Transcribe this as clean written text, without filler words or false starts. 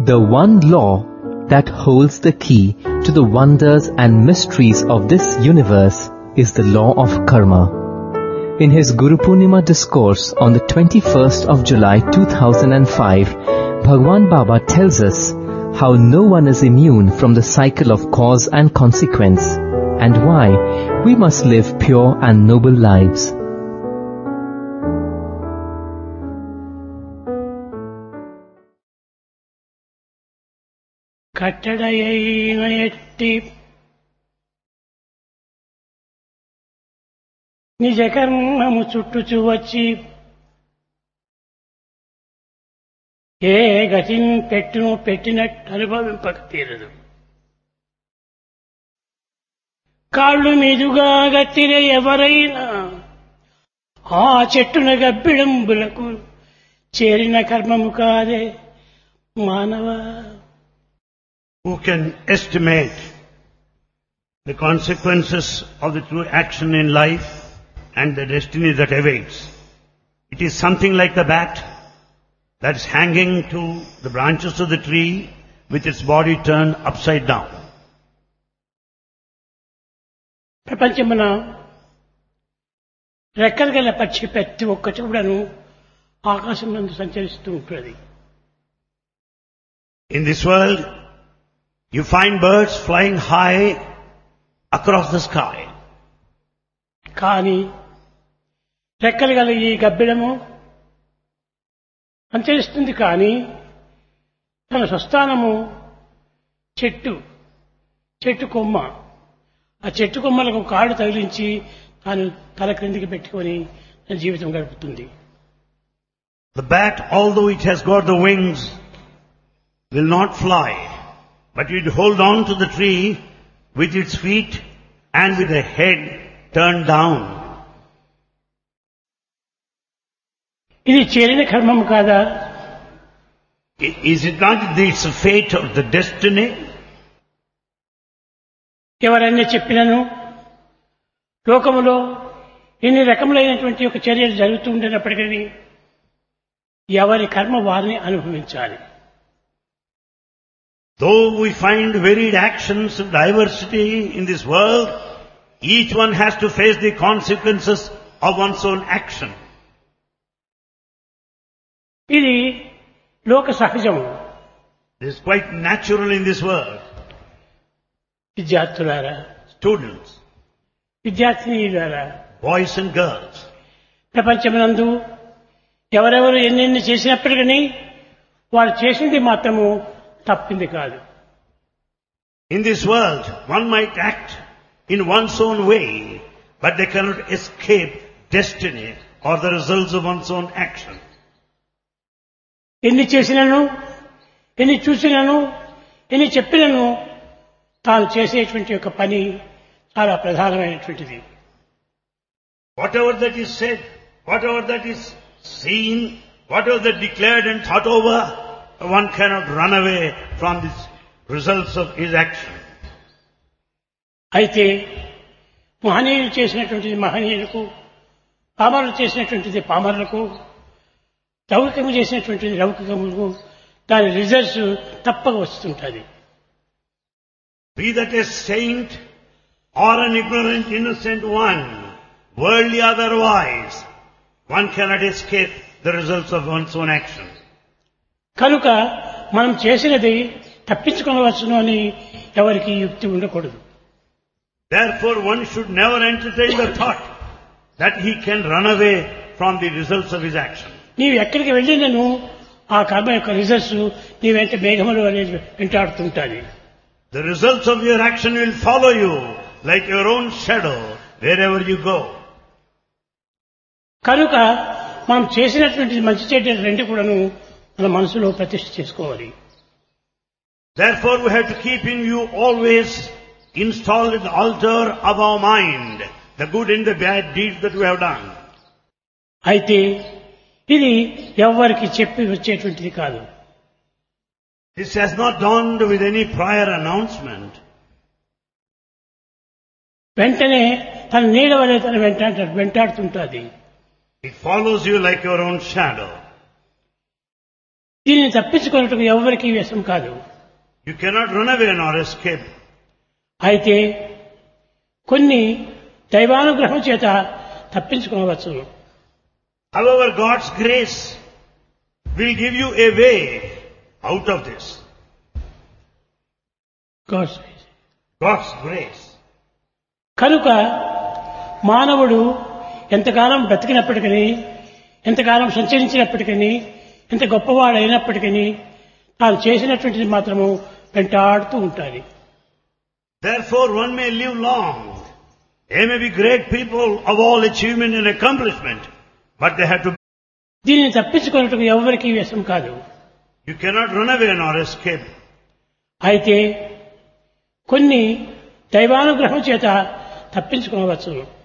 The one law that holds the key to the wonders and mysteries of this universe is the law of karma. In his Guru Purnima discourse on the 21st of July 2005, Bhagwan Baba tells us how no one is immune from the cycle of cause and consequence, and why we must live pure and noble lives. కట్టడయైన ఎట్టి నిజ కర్మము చుట్టుచు వచ్చి ఏ గతిని పెట్టినట్టు అనుభవింపక తీరదు. కాళ్ళు మీదుగా గట్టిన ఎవరైనా ఆ చెట్టున గబ్బిడంబులకు చేరిన కర్మము కాదే మానవ. Who can estimate the consequences of the true action in life and the destiny that awaits? It is something like the bat that is hanging to the branches of the tree with its body turned upside down. ప్రపంచమున రెక్కలు గల పక్షి ప్రతి ఒక్క చూడను ఆకాశం నందు సంచరిస్తూ ఉంటుంది. In this world, you find birds flying high across the sky. కానీ రెక్కలు గల ఈ గబ్బిడము సంచరిస్తుంది, కానీ తన స్వస్థానము చెట్టు కొమ్మ. ఆ చెట్టు కొమ్మలకు కాళ్ళు తగిలించి తాను తల క్రిందికి పెట్టుకొని తన జీవితం గడుపుతుంది. The bat, although it has got the wings, will not fly, but it will hold on to the tree with its feet and with the head turned down. ఇది చేరిన కర్మము కాదా? Is it not this fate or the destiny? ఎవరైనా చెప్పినను లోకములో ఎన్ని రకములైనటువంటి ఒక చర్యలు జరుగుతూ ఉండేటప్పటికీ ఎవరి కర్మ వారిని అనుభవించాలి. Though we find varied actions of diversity in this world, each one has to face the consequences of one's own action. ఇది లోక సహజము. This is quite natural in this world. విద్యార్థులారా, Students, విద్యార్థినీలారా, boys and girls, ప్రపంచమునందు ఎవరెవరు ఎన్నెన్ని చేసినప్పటికీ వారు చేసింది మాత్రము తప్పింది కాదు. in this world, one might act in one's own way, but they cannot escape destiny or the results of one's own action. ఎన్ని చేసినను, ఎన్ని చూసినను, ఎన్ని చెప్పినను తాను చేసేటువంటి ఒక పని చాలా ప్రధానమైనటువంటిది. Whatever that is said, whatever that is seen, whatever that declared and thought over, one cannot run away from the results of his action. అయితే మహనీయులు చేసినటువంటిది మహనీయులకు, పామరులు చేసినటువంటిది పామరులకు, లౌకికము చేసినటువంటిది లౌకికములకు దాని రిజల్ట్స్ తప్పక వస్తుంటుంది. Be that a saint or an ignorant innocent one, worldly otherwise, one cannot escape the results of one's own action. కనుక మనం చేసినది తప్పించుకోవచ్చును అని ఎవరికి యుక్తి ఉండకూడదు. Therefore, one should never entertain the thought that he can run away from the results of his action. నీవు ఎక్కడికి వెళ్ళినను ఆ కర్మ యొక్క రిజల్ట్స్ నీ వెంట మేఘములు అనేది వెంటాడుతుంటాయి. The results of your action will follow you like your own shadow wherever you go. కనుక మనం చేసినటువంటి మంచి చెడ్డ రెండు కూడాను మన మనసులో ప్రతిష్ఠ చేసుకోవాలి. Therefore, we have to keep in view always installed in the altar of our mind the good and the bad deeds that we have done. అయితే ఇది ఎవరికి చెప్పి వచ్చేటువంటిది కాదు. This has not dawned with any prior announcement. వెంటనే తన నీడ వలె తన వెంటాడుతుంటుంది. It follows you like your own shadow. దీనిని తప్పించుకున్నట్టుకు ఎవరికి వ్యసం కాదు. You cannot run away nor escape. అయితే కొన్ని దైవానుగ్రహం చేత తప్పించుకోవచ్చు. However, God's grace will give you a way out of this. God's grace. కనుక మానవుడు ఎంతకాలం బ్రతికినప్పటికీ, ఎంతకాలం సంచరించినప్పటికీ, ఎంత గొప్పవాడైనప్పటికీ తాను చేసినటువంటిది మాత్రము వెంటాడుతూ ఉంటాడు. Therefore, one may live long. They may be great people of all achievement and accomplishment, but they have to. దీనిని తప్పించుకున్నట్టుకు ఎవరికి వ్యసం కాదు. You cannot run away nor escape. అయితే కొన్ని దైవానుగ్రహం చేత తప్పించుకోవచ్చు.